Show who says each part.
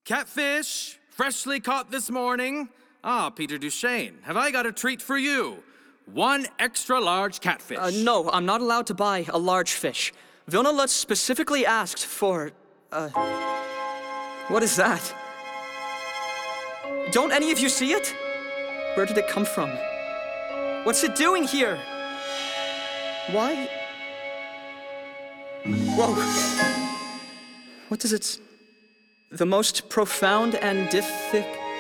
Speaker 1: Catfish, freshly caught this morning. Ah, Peter Duchesne, have I got a treat for you? One extra large catfish.
Speaker 2: No, I'm not allowed to buy a large fish. Vilna Lutz specifically asked for, what is that? Don't any of you see it? Where did it come from? What's it doing here? Why? Whoa. What does it... The most profound and diffic...